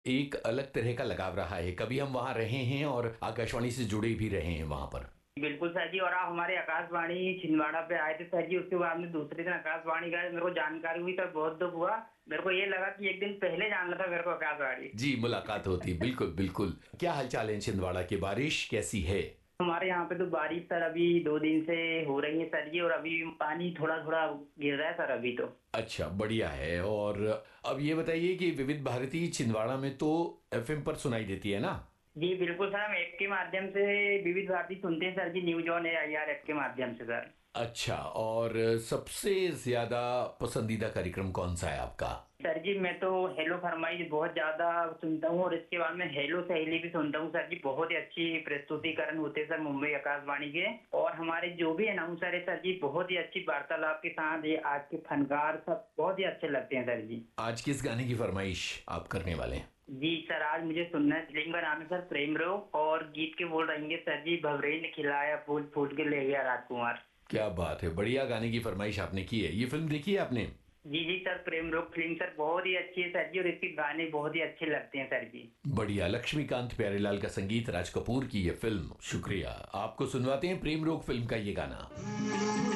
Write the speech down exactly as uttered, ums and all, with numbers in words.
एक अलग तरह का लगाव रहा है, कभी हम वहाँ रहे हैं और आकाशवाणी से जुड़े भी रहे हैं वहाँ पर। बिल्कुल सर जी, और आप हमारे आकाशवाणी छिंदवाड़ा पे आए थे सर जी, उसके बाद में दूसरे दिन आकाशवाणी गए, मेरे को जानकारी हुई तब बहुत दुख हुआ। मेरे को ये लगा कि एक दिन पहले जानना था मेरे को आकाशवाणी। जी, मुलाकात होती, बिल्कुल बिल्कुल। क्या हालचाल है छिंदवाड़ा की, बारिश कैसी है? हमारे यहाँ पे तो बारिश सर अभी दो दिन से हो रही है सर जी, और अभी पानी थोड़ा थोड़ा गिर रहा है सर अभी तो। अच्छा, बढ़िया है। और अब ये बताइए कि विविध भारती छिंदवाड़ा में तो एफएम पर सुनाई देती है ना? जी बिल्कुल सर, हम ऐप के माध्यम से विविध भारती सुनते हैं sir ji, news on A I R app के माध्यम से सर। अच्छा, और सबसे ज्यादा पसंदीदा कार्यक्रम कौन सा है आपका? सर जी मैं तो हेलो फरमाइश बहुत ज्यादा सुनता हूँ, और इसके बाद में हेलो सहेली भी सुनता हूँ सर जी। बहुत ही अच्छी प्रस्तुतिकरण होते हैं सर मुंबई आकाशवाणी के, और हमारे जो भी अनाउंसर है सर जी बहुत ही अच्छी वार्तालाप के साथ, ये आज के फनकार सब बहुत ही अच्छे लगते हैं सर जी। आज किस गाने की फरमाइश आप करने वाले हैं? जी सर, आज मुझे सुनना है, फिल्म का नाम है सर प्रेम रोग, और गीत के बोल रहेंगे सर जी, भवरे ने खिलाया फूल फूल के ले गया राजकुमार। क्या बात है, बढ़िया गाने की फरमाइश आपने की है। ये फिल्म देखी है आपने? जी जी सर, प्रेम रोग फिल्म सर बहुत ही अच्छी है सर जी, और इसके गाने बहुत ही अच्छे लगते हैं सर जी। बढ़िया। लक्ष्मीकांत प्यारेलाल का संगीत, राज कपूर की ये फिल्म। शुक्रिया। आपको सुनवाते हैं प्रेम रोग फिल्म का ये गाना।